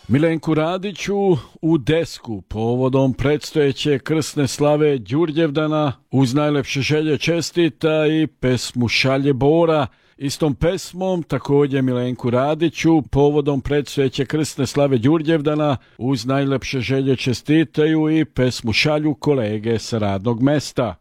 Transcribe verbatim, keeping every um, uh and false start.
Milenku Radiću u Desku povodom predstojeće krsne slave Đurđevdana uz najlepše želje čestita i pesmu Šalje Bora. Istom pesmom također Milenku Radiću povodom predstojeće krsne slave Đurđevdana uz najlepše želje čestitaju i pesmu šalju kolege sa radnog mesta.